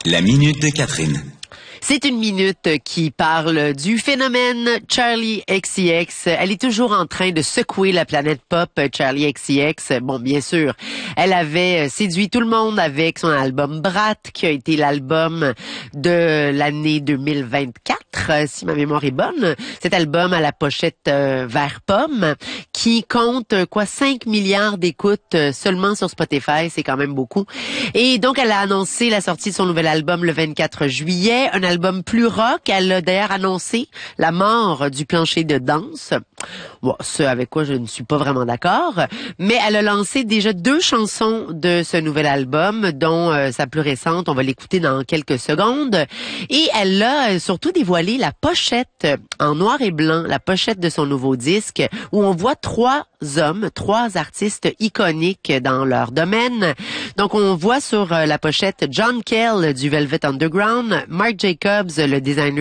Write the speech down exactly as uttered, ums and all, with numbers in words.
La minute de Catherine. C'est une minute qui parle du phénomène Charli X C X. Elle est toujours en train de secouer la planète pop, Charli X C X. Bon, bien sûr, elle avait séduit tout le monde avec son album Brat, qui a été l'album de l'année deux mille vingt-quatre, si ma mémoire est bonne. Cet album à la pochette euh, vert pomme, qui compte quoi cinq milliards d'écoutes seulement sur Spotify, c'est quand même beaucoup. Et donc, elle a annoncé la sortie de son nouvel album le vingt-quatre juillet, un album plus rock. Elle a d'ailleurs annoncé la mort du plancher de danse. Bon, ce avec quoi je ne suis pas vraiment d'accord, mais elle a lancé déjà deux chansons de ce nouvel album, dont euh, sa plus récente, on va l'écouter dans quelques secondes. Et elle a surtout dévoilé la pochette en noir et blanc, la pochette de son nouveau disque, où on voit trois hommes, trois artistes iconiques dans leur domaine. Donc, on voit sur la pochette John Cale du Velvet Underground, Marc Jacobs, le designer